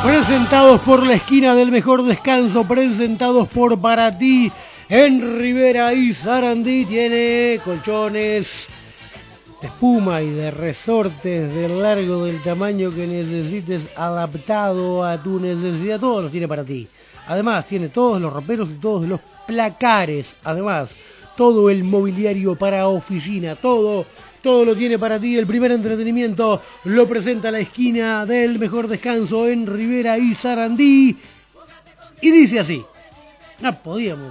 Presentados por la esquina del mejor descanso, presentados por Paraty en Rivera y Sarandí. Tiene colchones de espuma y de resortes del largo, del tamaño que necesites, adaptado a tu necesidad. Todos los tiene Paraty. Además, tiene todos los roperos y todos los placares. Además, todo el mobiliario para oficina, todo lo tiene Paraty. El primer entretenimiento lo presenta la esquina del mejor descanso en Rivera y Sarandí. Y dice así: no podíamos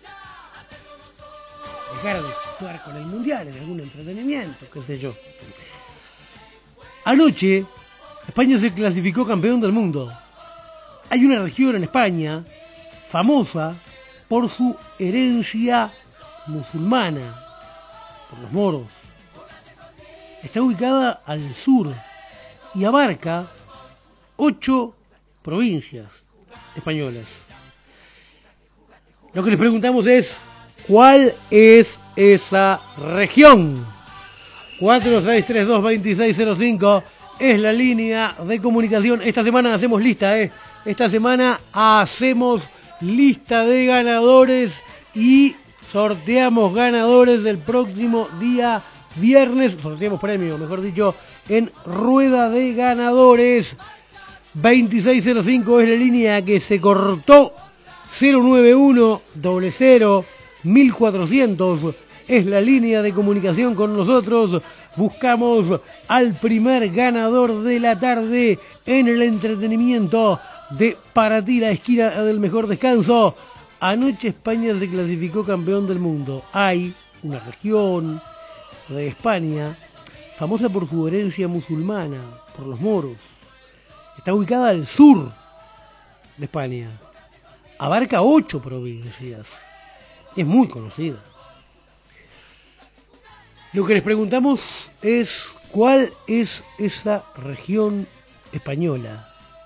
dejar de jugar con el Mundial en algún entretenimiento, qué sé yo. Anoche, España se clasificó campeón del mundo. Hay una región en España famosa por su herencia musulmana, por los moros. Está ubicada al sur y abarca 8 provincias españolas. Lo que les preguntamos es: ¿cuál es esa región? 4632-2605 es la línea de comunicación. Esta semana hacemos lista, Esta semana hacemos lista de ganadores y sorteamos ganadores el próximo día viernes. Sorteamos premio, mejor dicho, en rueda de ganadores. 2605 es la línea que se cortó. 091 00 1400 es la línea de comunicación con nosotros. Buscamos al primer ganador de la tarde en el entretenimiento de Paraty, la esquina del mejor descanso. Anoche España se clasificó campeón del mundo. Hay una región de España famosa por su herencia musulmana, por los moros. Está ubicada al sur de España. Abarca 8 provincias. Es muy conocida. Lo que les preguntamos es: ¿cuál es esa región española?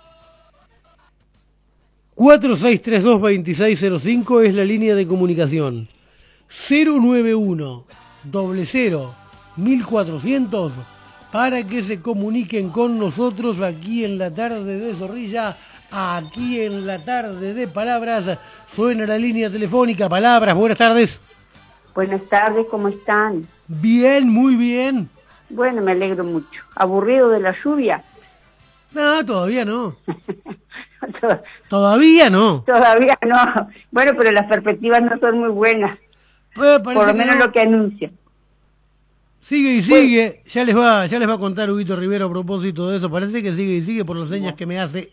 4632-2605 es la línea de comunicación. 091 00 1400 para que se comuniquen con nosotros aquí en la tarde de Zorrilla, aquí en la tarde de Palabras. Suena la línea telefónica. Palabras, buenas tardes. Buenas tardes, ¿cómo están? Bien, muy bien. Bueno, me alegro mucho. ¿Aburrido de la lluvia? No, todavía no. Todavía no. Todavía no. Bueno, pero las perspectivas no son muy buenas. Por lo menos no. Lo que anuncian. Sigue y sigue. Ya les va a contar Huguito Rivero a propósito de eso. Parece que sigue y sigue por las señas que me hace